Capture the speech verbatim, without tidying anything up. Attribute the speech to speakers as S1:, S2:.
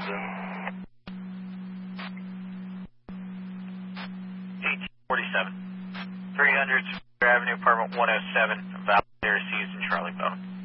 S1: Roger.
S2: eighteen forty-seven. three hundred Square Avenue, apartment one oh seven. Valley receives in Charlie Boat.